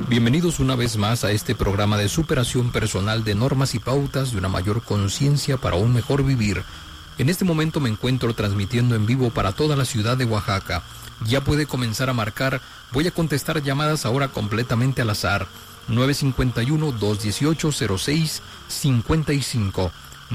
Bienvenidos una vez más a este programa de superación personal de normas y pautas de una mayor conciencia para un mejor vivir. En este momento me encuentro transmitiendo en vivo para toda la ciudad de Oaxaca. Ya puede comenzar a marcar. Voy a contestar llamadas ahora completamente al azar. 951-218-0655.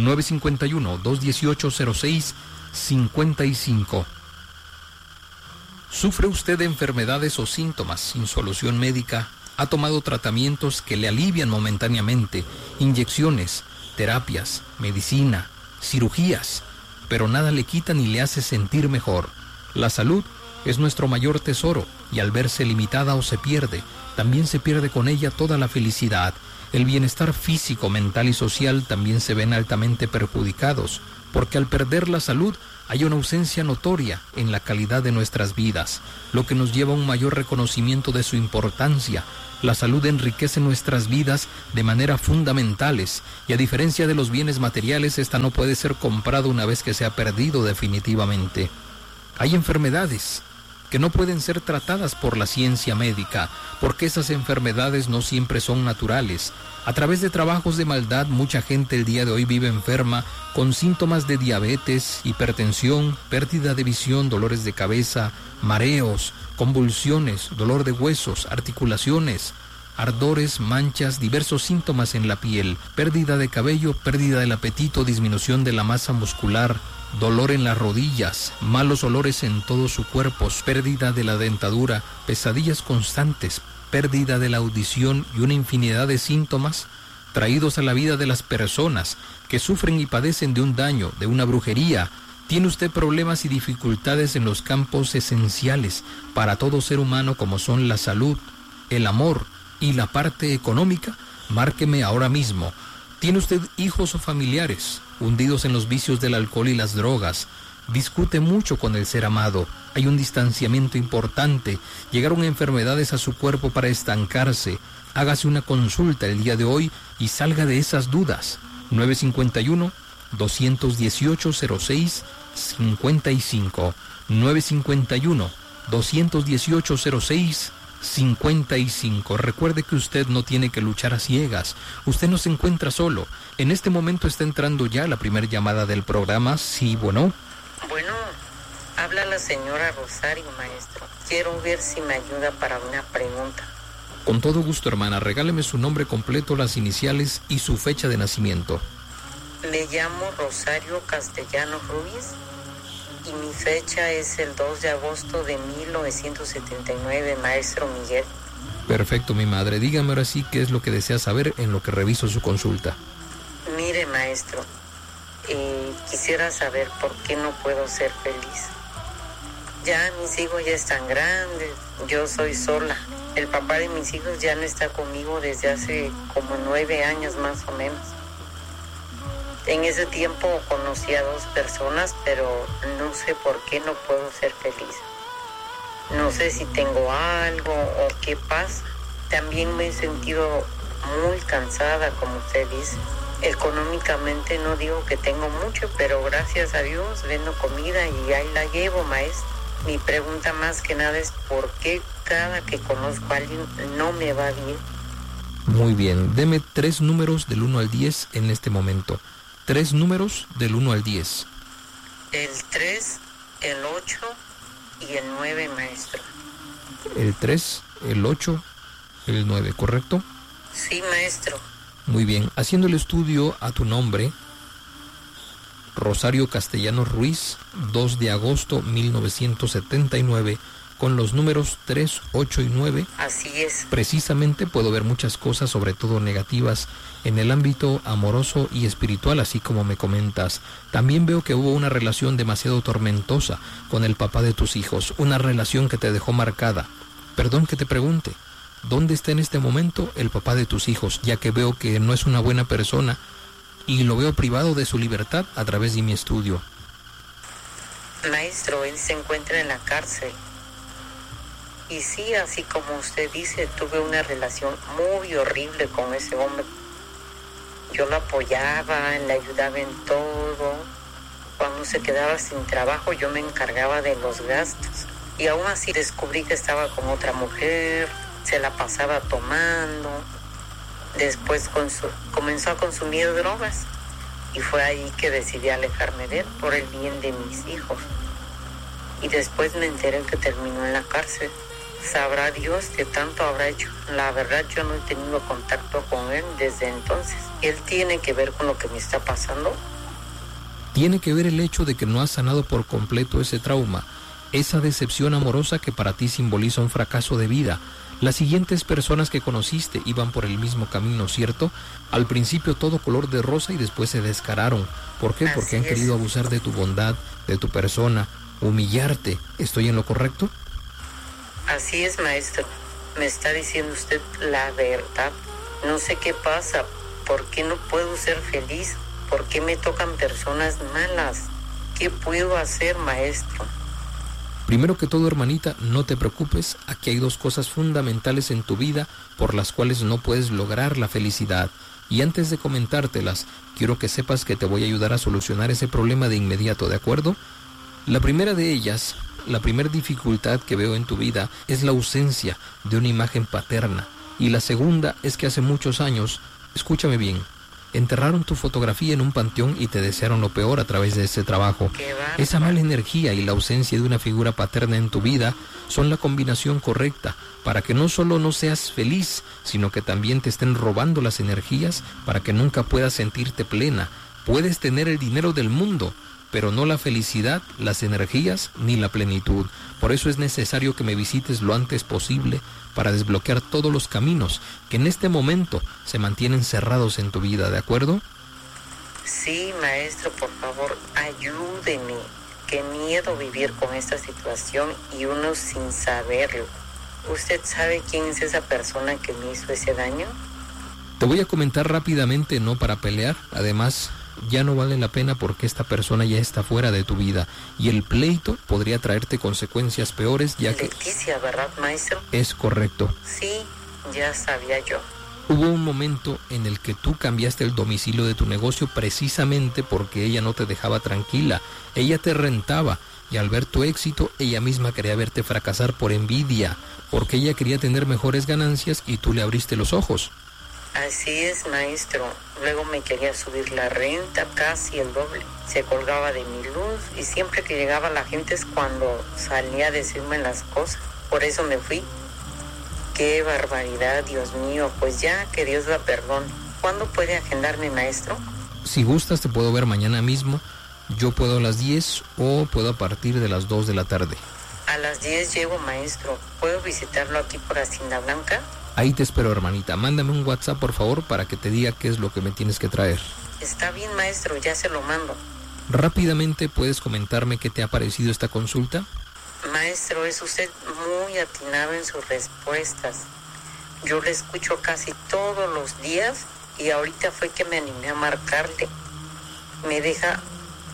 951-218-0655. ¿Sufre usted de enfermedades o síntomas sin solución médica? ¿Ha tomado tratamientos que le alivian momentáneamente, inyecciones, terapias, medicina, cirugías, pero nada le quita ni le hace sentir mejor? La salud es nuestro mayor tesoro y al verse limitada o se pierde, también se pierde con ella toda la felicidad. El bienestar físico, mental y social también se ven altamente perjudicados, porque al perder la salud hay una ausencia notoria en la calidad de nuestras vidas, lo que nos lleva a un mayor reconocimiento de su importancia. La salud enriquece nuestras vidas de manera fundamentales y a diferencia de los bienes materiales, esta no puede ser comprada una vez que se ha perdido definitivamente. Hay enfermedades que no pueden ser tratadas por la ciencia médica, porque esas enfermedades no siempre son naturales. A través de trabajos de maldad, mucha gente el día de hoy vive enferma con síntomas de diabetes, hipertensión, pérdida de visión, dolores de cabeza, mareos, convulsiones, dolor de huesos, articulaciones, ardores, manchas, diversos síntomas en la piel, pérdida de cabello, pérdida del apetito, disminución de la masa muscular, dolor en las rodillas, malos olores en todo su cuerpo, pérdida de la dentadura, pesadillas constantes, pérdida de la audición y una infinidad de síntomas traídos a la vida de las personas que sufren y padecen de un daño, de una brujería. ¿Tiene usted problemas y dificultades en los campos esenciales para todo ser humano como son la salud, el amor y la parte económica? Márqueme ahora mismo. ¿Tiene usted hijos o familiares hundidos en los vicios del alcohol y las drogas? Discute mucho con el ser amado. Hay un distanciamiento importante. Llegaron enfermedades a su cuerpo para estancarse. Hágase una consulta el día de hoy y salga de esas dudas. 951-218-0655. 951-218-0655. Recuerde que usted no tiene que luchar a ciegas. Usted no se encuentra solo. En este momento está entrando ya la primera llamada del programa. Sí, bueno. Bueno, habla la señora Rosario, maestro. Quiero ver si me ayuda para una pregunta. Con todo gusto, hermana. Regáleme su nombre completo, las iniciales y su fecha de nacimiento. Me llamo Rosario Castellanos Ruiz y mi fecha es el 2 de agosto de 1979, maestro Miguel. Perfecto, mi madre. Dígame ahora sí qué es lo que desea saber en lo que reviso su consulta. Mire, maestro, quisiera saber por qué no puedo ser feliz. Ya mis hijos ya están grandes, yo soy sola. El papá de mis hijos ya no está conmigo desde hace como 9 años más o menos. En ese tiempo conocí a 2 personas, pero no sé por qué no puedo ser feliz. No sé si tengo algo o qué pasa. También me he sentido muy cansada, como usted dice. Económicamente no digo que tengo mucho, pero gracias a Dios vendo comida y ahí la llevo, maestro. Mi pregunta más que nada es ¿por qué cada que conozco a alguien no me va bien? Muy bien, deme 3 números del 1 al 10 en este momento. 3 números del 1 al 10. El 3, el 8 y el 9, maestro. El 3, el 8, el 9, ¿correcto? Sí, maestro. Muy bien, haciendo el estudio a tu nombre, Rosario Castellanos Ruiz, 2 de agosto 1979, con los números 3, 8 y 9. Así es. Precisamente puedo ver muchas cosas, sobre todo negativas, en el ámbito amoroso y espiritual, así como me comentas. También veo que hubo una relación demasiado tormentosa con el papá de tus hijos, una relación que te dejó marcada. Perdón que te pregunte, ¿dónde está en este momento el papá de tus hijos? Ya que veo que no es una buena persona y lo veo privado de su libertad a través de mi estudio. Maestro, él se encuentra en la cárcel. Y sí, así como usted dice, tuve una relación muy horrible con ese hombre. Yo lo apoyaba, le ayudaba en todo. Cuando se quedaba sin trabajo, yo me encargaba de los gastos. Y aún así descubrí que estaba con otra mujer. se la pasaba tomando, después comenzó a consumir drogas y fue ahí que decidí alejarme de él por el bien de mis hijos. Y después me enteré que terminó en la cárcel. Sabrá Dios qué tanto habrá hecho. La verdad, yo no he tenido contacto con él desde entonces. ¿Él tiene que ver con lo que me está pasando? Tiene que ver el hecho de que no has sanado por completo ese trauma, esa decepción amorosa que para ti simboliza un fracaso de vida. Las siguientes personas que conociste iban por el mismo camino, ¿cierto? Al principio todo color de rosa y después se descararon. ¿Por qué? Porque han querido abusar de tu bondad, de tu persona, humillarte. ¿Estoy en lo correcto? Así es, maestro. Me está diciendo usted la verdad. No sé qué pasa. ¿Por qué no puedo ser feliz? ¿Por qué me tocan personas malas? ¿Qué puedo hacer, maestro? Primero que todo, hermanita, no te preocupes. Aquí hay dos cosas fundamentales en tu vida por las cuales no puedes lograr la felicidad. Y antes de comentártelas, quiero que sepas que te voy a ayudar a solucionar ese problema de inmediato, ¿de acuerdo? La primera de ellas, la primera dificultad que veo en tu vida es la ausencia de una imagen paterna. Y la segunda es que hace muchos años, escúchame bien, enterraron tu fotografía en un panteón y te desearon lo peor a través de ese trabajo. Esa mala energía y la ausencia de una figura paterna en tu vida son la combinación correcta para que no solo no seas feliz, sino que también te estén robando las energías para que nunca puedas sentirte plena. Puedes tener el dinero del mundo, pero no la felicidad, las energías ni la plenitud. Por eso es necesario que me visites lo antes posible para desbloquear todos los caminos que en este momento se mantienen cerrados en tu vida, ¿de acuerdo? Sí, maestro, por favor, ayúdeme. Qué miedo vivir con esta situación y uno sin saberlo. ¿Usted sabe quién es esa persona que me hizo ese daño? Te voy a comentar rápidamente, no para pelear. Además, ya no vale la pena porque esta persona ya está fuera de tu vida y el pleito podría traerte consecuencias peores, ya que... Leticia, ¿verdad, maestro? Es correcto. Sí, ya sabía yo. Hubo un momento en el que tú cambiaste el domicilio de tu negocio precisamente porque ella no te dejaba tranquila. Ella te rentaba y al ver tu éxito, ella misma quería verte fracasar por envidia, porque ella quería tener mejores ganancias y tú le abriste los ojos. Así es, maestro. Luego me quería subir la renta casi el doble. Se colgaba de mi luz y siempre que llegaba la gente es cuando salía a decirme las cosas. Por eso me fui. ¡Qué barbaridad, Dios mío! Pues ya, que Dios la perdone. ¿Cuándo puede agendarme, maestro? Si gustas, te puedo ver mañana mismo. Yo puedo a las 10 o puedo a partir de las 2 de la tarde. A las 10 llego, maestro. ¿Puedo visitarlo aquí por Hacienda Blanca? Ahí te espero, hermanita. Mándame un WhatsApp, por favor, para que te diga qué es lo que me tienes que traer. Está bien, maestro, ya se lo mando. Rápidamente, ¿puedes comentarme qué te ha parecido esta consulta? Maestro, es usted muy atinado en sus respuestas. Yo le escucho casi todos los días y ahorita fue que me animé a marcarle. Me deja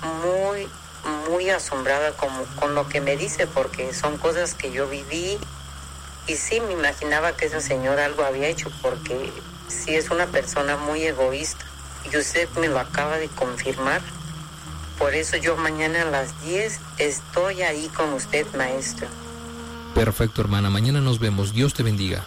muy asombrada con lo que me dice, porque son cosas que yo viví. Y sí, me imaginaba que esa señora algo había hecho, porque sí es una persona muy egoísta. Y usted me lo acaba de confirmar. Por eso yo mañana a las 10 estoy ahí con usted, maestro. Perfecto, hermana. Mañana nos vemos. Dios te bendiga.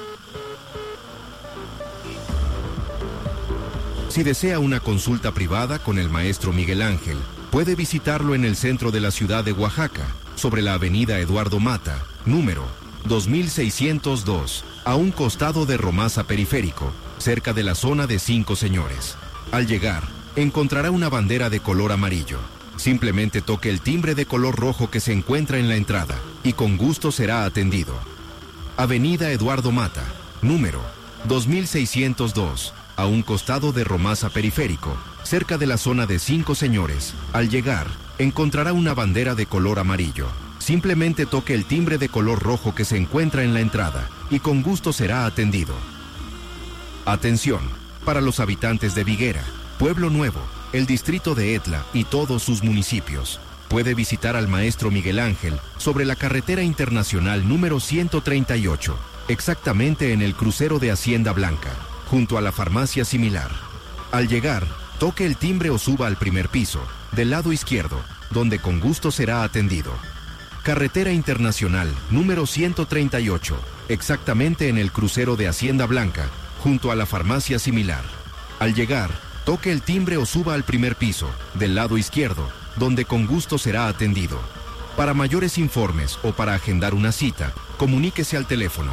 Si desea una consulta privada con el maestro Miguel Ángel, puede visitarlo en el centro de la ciudad de Oaxaca, sobre la avenida Eduardo Mata, número 2602, a un costado de Romasa Periférico, cerca de la zona de 5 Señores. Al llegar, encontrará una bandera de color amarillo. Simplemente toque el timbre de color rojo que se encuentra en la entrada y con gusto será atendido. Avenida Eduardo Mata, número 2602, a un costado de Romasa Periférico, cerca de la zona de 5 Señores. Al llegar, encontrará una bandera de color amarillo. Simplemente toque el timbre de color rojo que se encuentra en la entrada y con gusto será atendido. Atención, para los habitantes de Viguera, Pueblo Nuevo, el distrito de Etla y todos sus municipios. Puede visitar al maestro Miguel Ángel sobre la carretera internacional número 138, exactamente en el crucero de Hacienda Blanca, junto a la farmacia Similar. Al llegar, toque el timbre o suba al primer piso, del lado izquierdo, donde con gusto será atendido. Carretera internacional número 138, exactamente en el crucero de Hacienda Blanca, junto a la farmacia Similar. Al llegar, toque el timbre o suba al primer piso, del lado izquierdo, donde con gusto será atendido. Para mayores informes o para agendar una cita, comuníquese al teléfono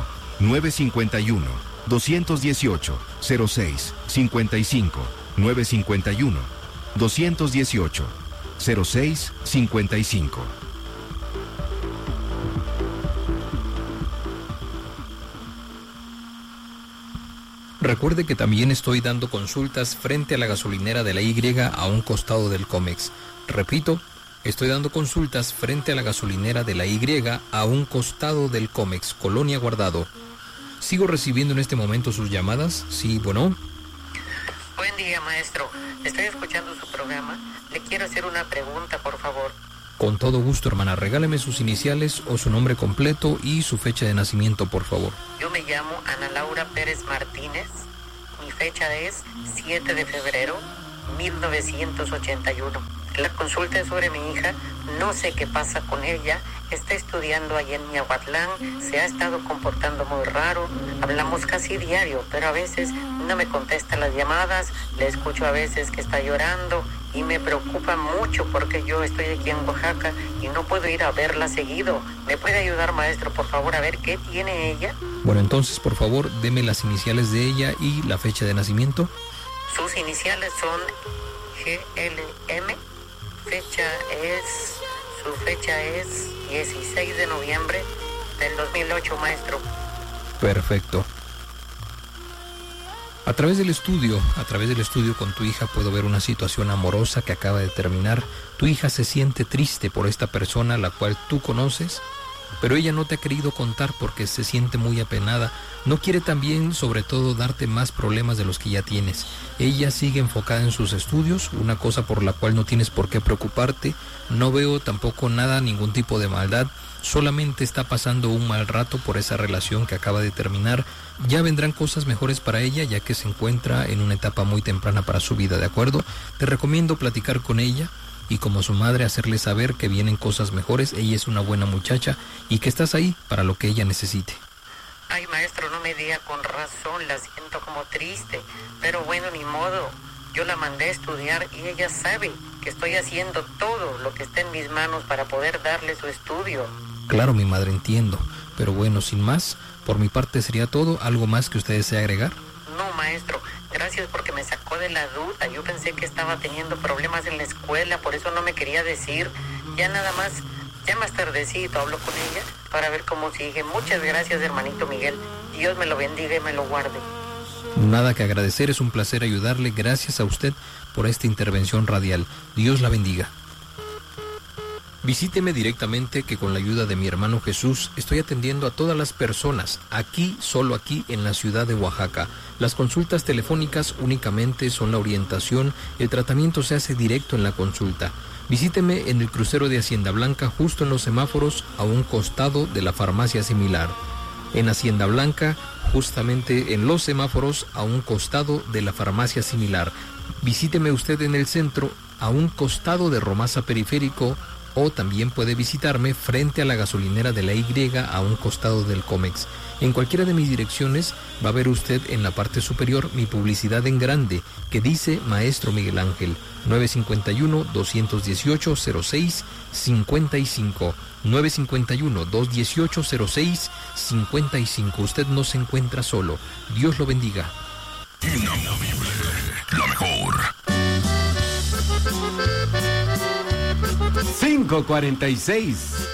951-218-06-55, 951-218-06-55. Recuerde que también estoy dando consultas frente a la gasolinera de la Y a un costado del Comex. Repito, estoy dando consultas frente a la gasolinera de la Y a un costado del Comex, Colonia Guardado. ¿Sigo recibiendo en este momento sus llamadas? Sí, bueno. Buen día, maestro. Estoy escuchando su programa. Le quiero hacer una pregunta, por favor. Con todo gusto, hermana. Regáleme sus iniciales o su nombre completo y su fecha de nacimiento, por favor. Yo me llamo Ana Laura Pérez Martínez. Mi fecha es 7 de febrero 1981. La consulta es sobre mi hija. No sé qué pasa con ella. Está estudiando allá en Miahuatlán. Se ha estado comportando muy raro. Hablamos casi diario, pero a veces no me contesta las llamadas. Le escucho a veces que está llorando y me preocupa mucho porque yo estoy aquí en Oaxaca y no puedo ir a verla seguido. ¿Me puede ayudar, maestro, por favor, a ver qué tiene ella? Bueno, entonces, por favor, deme las iniciales de ella y la fecha de nacimiento. Sus iniciales son GLM. Su fecha es 16 de noviembre del 2008, maestro. Perfecto. A través del estudio con tu hija puedo ver una situación amorosa que acaba de terminar. Tu hija se siente triste por esta persona, la cual tú conoces, pero ella no te ha querido contar porque se siente muy apenada. No quiere también, sobre todo, darte más problemas de los que ya tienes. Ella sigue enfocada en sus estudios, una cosa por la cual no tienes por qué preocuparte. No veo tampoco nada, ningún tipo de maldad. Solamente está pasando un mal rato por esa relación que acaba de terminar. Ya vendrán cosas mejores para ella, ya que se encuentra en una etapa muy temprana para su vida, ¿de acuerdo? Te recomiendo platicar con ella y como su madre hacerle saber que vienen cosas mejores. Ella es una buena muchacha y que estás ahí para lo que ella necesite. Ay, maestro, no me diga, con razón, la siento como triste, pero bueno, ni modo. Yo la mandé a estudiar y ella sabe que estoy haciendo todo lo que está en mis manos para poder darle su estudio. Claro, mi madre, entiendo, pero bueno, sin más, por mi parte sería todo. ¿Algo más que usted desee agregar? No, maestro, gracias porque me sacó de la duda. Yo pensé que estaba teniendo problemas en la escuela, por eso no me quería decir. Ya nada más, ya más tardecito hablo con ella para ver cómo sigue. Muchas gracias, hermanito Miguel. Dios me lo bendiga y me lo guarde. Nada que agradecer, es un placer ayudarle. Gracias a usted por esta intervención radial. Dios la bendiga. Visíteme directamente, que con la ayuda de mi hermano Jesús estoy atendiendo a todas las personas, aquí, solo aquí en la ciudad de Oaxaca. Las consultas telefónicas únicamente son la orientación, el tratamiento se hace directo en la consulta. Visíteme en el crucero de Hacienda Blanca, justo en los semáforos, a un costado de la farmacia Similar. En Hacienda Blanca, justamente en los semáforos, a un costado de la farmacia Similar. Visíteme usted en el centro, a un costado de Romasa Periférico, o también puede visitarme frente a la gasolinera de la Y a un costado del Comex. En cualquiera de mis direcciones va a ver usted en la parte superior mi publicidad en grande que dice Maestro Miguel Ángel. 951-218-06-55. 951-218-06-55. Usted no se encuentra solo. Dios lo bendiga. Inamovible, lo mejor. 5:46